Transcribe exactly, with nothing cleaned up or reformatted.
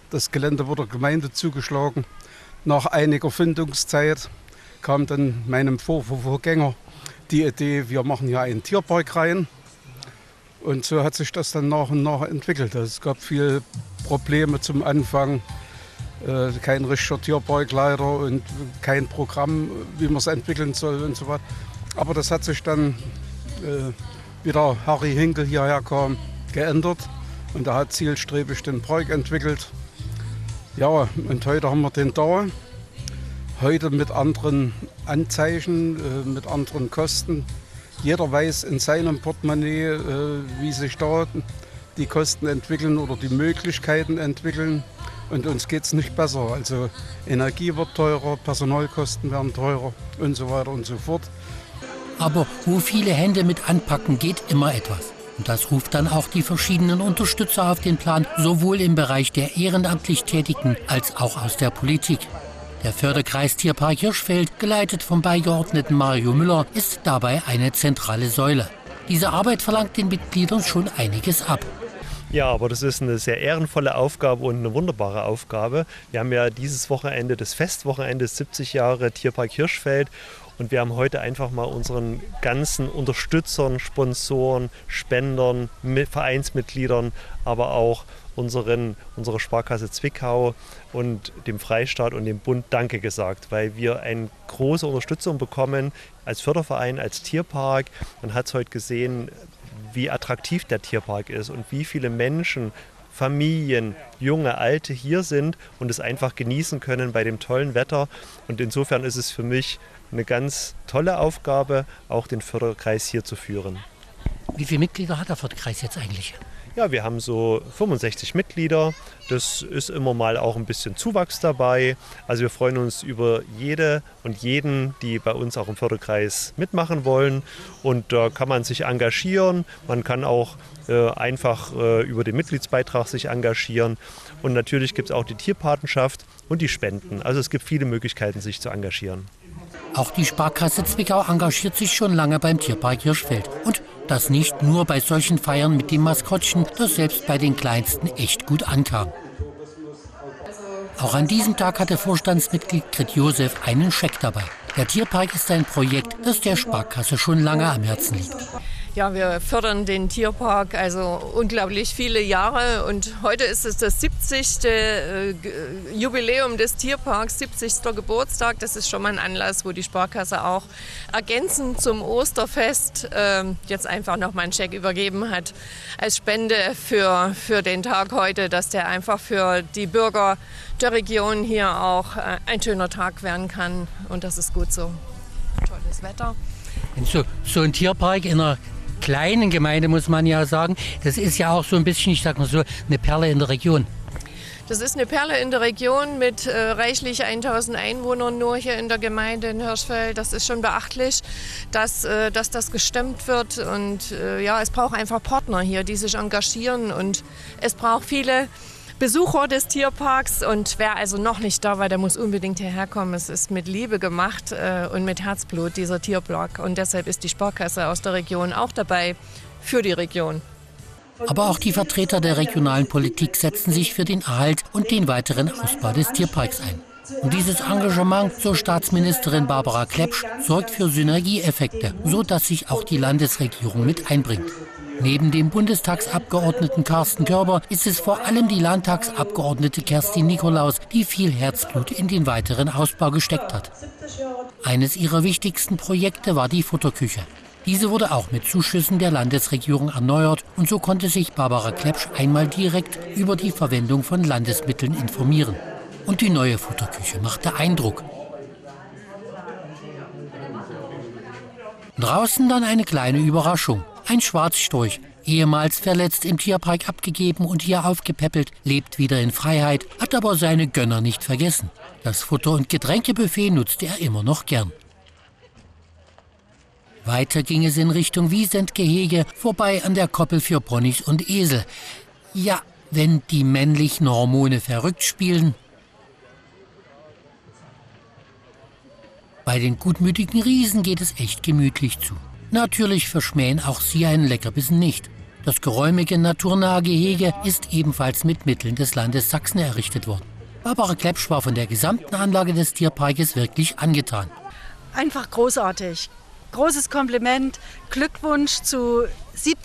das Gelände wurde der Gemeinde zugeschlagen. Nach einiger Findungszeit kam dann meinem Vor Vorgänger die Idee, wir machen hier einen Tierpark rein. Und so hat sich das dann nach und nach entwickelt. Es gab viele Probleme zum Anfang, äh, kein richtiger Tierparkleiter und kein Programm, wie man es entwickeln soll und so weiter. Aber das hat sich dann, äh, wieder Harry Hinkel hierher kam, geändert. Und er hat zielstrebig den Park entwickelt. Ja, und heute haben wir den da. Heute mit anderen Anzeichen, äh, mit anderen Kosten. Jeder weiß in seinem Portemonnaie, äh, wie sich da die Kosten entwickeln oder die Möglichkeiten entwickeln. Und uns geht es nicht besser. Also Energie wird teurer, Personalkosten werden teurer und so weiter und so fort. Aber wo viele Hände mit anpacken, geht immer etwas. Und das ruft dann auch die verschiedenen Unterstützer auf den Plan, sowohl im Bereich der ehrenamtlich Tätigen als auch aus der Politik. Der Förderkreis Tierpark Hirschfeld, geleitet vom Beigeordneten Mario Müller, ist dabei eine zentrale Säule. Diese Arbeit verlangt den Mitgliedern schon einiges ab. Ja, aber das ist eine sehr ehrenvolle Aufgabe und eine wunderbare Aufgabe. Wir haben ja dieses Wochenende, das Festwochenende, siebzig Jahre Tierpark Hirschfeld. Und wir haben heute einfach mal unseren ganzen Unterstützern, Sponsoren, Spendern, Vereinsmitgliedern, aber auch unseren, unserer Sparkasse Zwickau und dem Freistaat und dem Bund Danke gesagt, weil wir eine große Unterstützung bekommen als Förderverein, als Tierpark. Man hat es heute gesehen, wie attraktiv der Tierpark ist und wie viele Menschen, Familien, junge, alte hier sind und es einfach genießen können bei dem tollen Wetter. Und insofern ist es für mich eine ganz tolle Aufgabe, auch den Förderkreis hier zu führen. Wie viele Mitglieder hat der Förderkreis jetzt eigentlich? Ja, wir haben so fünfundsechzig Mitglieder. Das ist immer mal auch ein bisschen Zuwachs dabei. Also wir freuen uns über jede und jeden, die bei uns auch im Förderkreis mitmachen wollen. Und da kann man sich engagieren. Man kann auch äh, einfach äh, über den Mitgliedsbeitrag sich engagieren. Und natürlich gibt es auch die Tierpatenschaft und die Spenden. Also es gibt viele Möglichkeiten, sich zu engagieren. Auch die Sparkasse Zwickau engagiert sich schon lange beim Tierpark Hirschfeld. Und das nicht nur bei solchen Feiern mit dem Maskottchen, das selbst bei den Kleinsten echt gut ankam. Auch an diesem Tag hatte Vorstandsmitglied Grit Josef einen Scheck dabei. Der Tierpark ist ein Projekt, das der Sparkasse schon lange am Herzen liegt. Ja, wir fördern den Tierpark also unglaublich viele Jahre und heute ist es das siebzigste Äh, Jubiläum des Tierparks, siebzigster Geburtstag. Das ist schon mal ein Anlass, wo die Sparkasse auch ergänzend zum Osterfest äh, jetzt einfach noch mal einen Scheck übergeben hat als Spende für, für den Tag heute, dass der einfach für die Bürger der Region hier auch äh, ein schöner Tag werden kann und das ist gut so. Tolles Wetter. So, so ein Tierpark in einer kleinen Gemeinde, muss man ja sagen, das ist ja auch so ein bisschen, ich sag mal so, eine Perle in der Region. Das ist eine Perle in der Region mit äh, reichlich tausend Einwohnern nur hier in der Gemeinde in Hirschfeld. Das ist schon beachtlich, dass, äh, dass das gestemmt wird. Und äh, ja, es braucht einfach Partner hier, die sich engagieren. Und es braucht viele Besucher des Tierparks. Und wer also noch nicht da war, der muss unbedingt hierher kommen. Es ist mit Liebe gemacht äh, und mit Herzblut, dieser Tierpark. Und deshalb ist die Sparkasse aus der Region auch dabei für die Region. Aber auch die Vertreter der regionalen Politik setzen sich für den Erhalt und den weiteren Ausbau des Tierparks ein. Und dieses Engagement, so Staatsministerin Barbara Klepsch, sorgt für Synergieeffekte, sodass sich auch die Landesregierung mit einbringt. Neben dem Bundestagsabgeordneten Carsten Körber ist es vor allem die Landtagsabgeordnete Kerstin Nikolaus, die viel Herzblut in den weiteren Ausbau gesteckt hat. Eines ihrer wichtigsten Projekte war die Futterküche. Diese wurde auch mit Zuschüssen der Landesregierung erneuert und so konnte sich Barbara Klepsch einmal direkt über die Verwendung von Landesmitteln informieren. Und die neue Futterküche machte Eindruck. Draußen dann eine kleine Überraschung. Ein Schwarzstorch, ehemals verletzt im Tierpark abgegeben und hier aufgepäppelt, lebt wieder in Freiheit, hat aber seine Gönner nicht vergessen. Das Futter- und Getränkebuffet nutzte er immer noch gern. Weiter ging es in Richtung Wiesentgehege, vorbei an der Koppel für Ponys und Esel. Ja, wenn die männlichen Hormone verrückt spielen. Bei den gutmütigen Riesen geht es echt gemütlich zu. Natürlich verschmähen auch sie einen Leckerbissen nicht. Das geräumige, naturnahe Gehege ist ebenfalls mit Mitteln des Landes Sachsen errichtet worden. Barbara Klepsch war von der gesamten Anlage des Tierparkes wirklich angetan. Einfach großartig. Großes Kompliment, Glückwunsch zu siebzig